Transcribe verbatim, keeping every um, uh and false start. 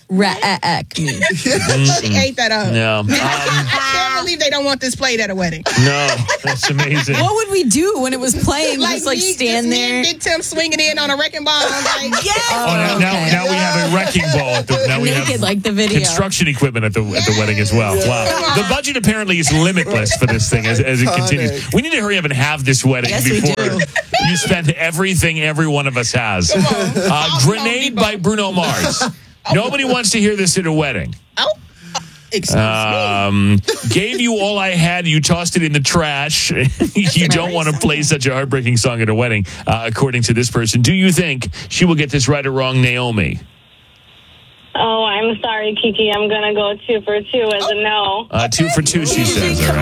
Ra-ek me. She ate that up. No. Um, I can't believe they don't want this played at a wedding. no, that's amazing. What would we do when it was playing? Like, just like me, stand just me there. and Big Tim swinging in on a wrecking ball. I was like, Yes. Oh, now, now, Okay. now we have a wrecking ball. At the, now we Naked have like the video. construction equipment at the at the wedding as well. Wow. The budget apparently is limitless for this thing as, as it continues. We need to hurry up and have this wedding Yes, we before do. you spend everything every one of us has. Uh, Grenade by Bruno Mars. Nobody wants to hear this at a wedding. oh, excuse me. Um, gave you all I had. You tossed it in the trash. You don't want to play such a heartbreaking song at a wedding, uh, according to this person. Do you think she will get this right or wrong, Naomi? Oh, I'm sorry, Kiki. I'm going to go two for two as a no. Uh, two for two, she says. All right.